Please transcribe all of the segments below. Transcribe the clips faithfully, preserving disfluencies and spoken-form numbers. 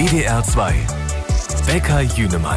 W D R zwei Bäcker Jünemann.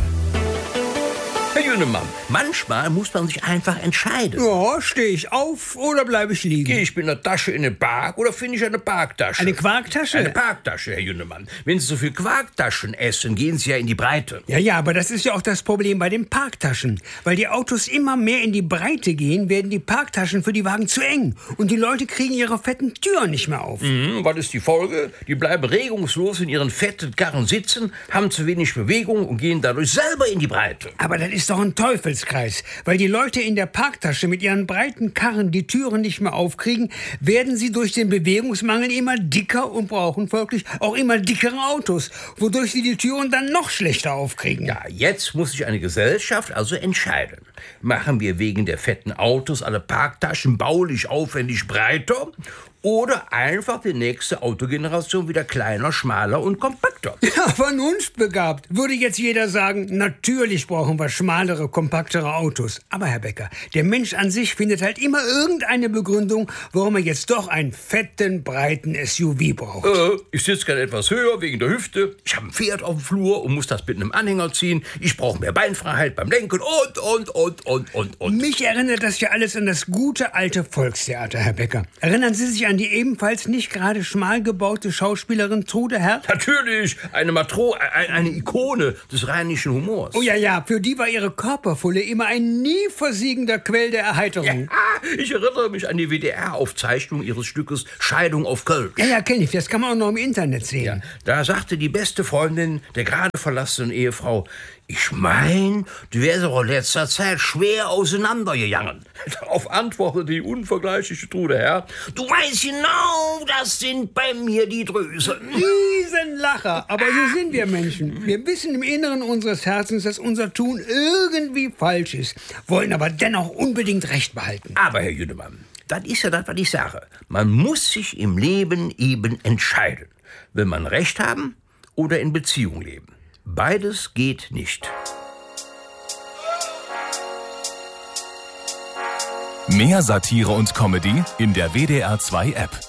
Herr Jünemann, manchmal muss man sich einfach entscheiden. Ja, stehe ich auf oder bleibe ich liegen? Gehe ich mit einer Tasche in den Park oder finde ich eine Parktasche? Eine Quarktasche? Eine Parktasche, Herr Jünemann. Wenn Sie so viel Quarktaschen essen, gehen Sie ja in die Breite. Ja, ja, aber das ist ja auch das Problem bei den Parktaschen. Weil die Autos immer mehr in die Breite gehen, werden die Parktaschen für die Wagen zu eng. Und die Leute kriegen ihre fetten Türen nicht mehr auf. Mhm, was ist die Folge? Die bleiben regungslos in ihren fetten Karren sitzen, haben zu wenig Bewegung und gehen dadurch selber in die Breite. Aber das ist doch ein Teufelskreis. Weil die Leute in der Parktasche mit ihren breiten Karren die Türen nicht mehr aufkriegen, werden sie durch den Bewegungsmangel immer dicker und brauchen folglich auch immer dickere Autos, wodurch sie die Türen dann noch schlechter aufkriegen. Ja, jetzt muss sich eine Gesellschaft also entscheiden. Machen wir wegen der fetten Autos alle Parktaschen baulich aufwendig breiter oder einfach die nächste Autogeneration wieder kleiner, schmaler und kompakter? Ja, vernunftbegabt, würde jetzt jeder sagen, natürlich brauchen wir schmalere, kompaktere Autos. Aber Herr Bäcker, der Mensch an sich findet halt immer irgendeine Begründung, warum er jetzt doch einen fetten, breiten S U V braucht. Äh, ich sitze gerne etwas höher wegen der Hüfte, ich habe ein Pferd auf dem Flur und muss das mit einem Anhänger ziehen, ich brauche mehr Beinfreiheit beim Lenken und, und, und, und, und, und. Mich erinnert das ja alles an das gute alte Volkstheater, Herr Bäcker. Erinnern Sie sich an die ebenfalls nicht gerade schmal gebaute Schauspielerin Trude Herr? Natürlich, eine Matro, eine, eine Ikone des rheinischen Humors. Oh ja, ja, für die war ihre Körperfülle immer ein nie versiegender Quell der Erheiterung. Ja, ich erinnere mich an die W D R-Aufzeichnung ihres Stückes Scheidung auf Köln. Ja, ja, kenn ich, das kann man auch noch im Internet sehen. Ja, da sagte die beste Freundin der gerade verlassenen Ehefrau, ich mein, du wärst doch in letzter Zeit schwer auseinandergegangen. Darauf antwortete die unvergleichliche Trude Herr, du weißt genau, das sind bei mir die Drüsen. Riesenlacher, aber so sind wir Menschen. Wir wissen im Inneren unseres Herzens, dass unser Tun irgendwie falsch ist, wollen aber dennoch unbedingt Recht behalten. Aber, Herr Jünemann, das ist ja das, was ich sage. Man muss sich im Leben eben entscheiden. Will man Recht haben oder in Beziehung leben? Beides geht nicht. Mehr Satire und Comedy in der W D R zwei App.